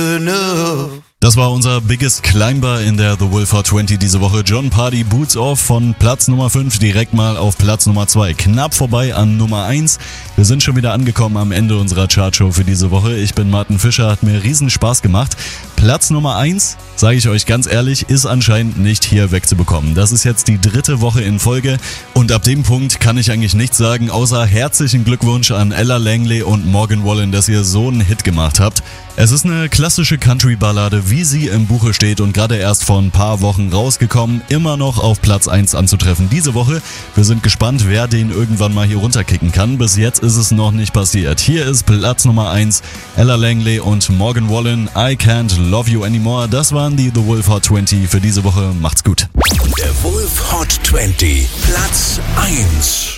enough. Das war unser Biggest Climber in der The Wolf Hot 20 diese Woche. Jon Pardi, Boots Off von Platz Nummer 5 direkt mal auf Platz Nummer 2. Knapp vorbei an Nummer 1. Wir sind schon wieder angekommen am Ende unserer Chartshow für diese Woche. Ich bin Martin Fischer, hat mir riesen Spaß gemacht. Platz Nummer 1, sage ich euch ganz ehrlich, ist anscheinend nicht hier wegzubekommen. Das ist jetzt die 3. Woche in Folge und ab dem Punkt kann ich eigentlich nichts sagen, außer herzlichen Glückwunsch an Ella Langley und Morgan Wallen, dass ihr so einen Hit gemacht habt. Es ist eine klassische Country-Ballade, wie sie im Buche steht und gerade erst vor ein paar Wochen rausgekommen, immer noch auf Platz 1 anzutreffen diese Woche. Wir sind gespannt, wer den irgendwann mal hier runterkicken kann. Bis jetzt ist es noch nicht passiert. Hier ist Platz Nummer 1, Ella Langley und Morgan Wallen, I Can't Love You Anymore. Das waren die The Wolf Hot 20 für diese Woche. Macht's gut. Der Wolf Hot 20, Platz 1.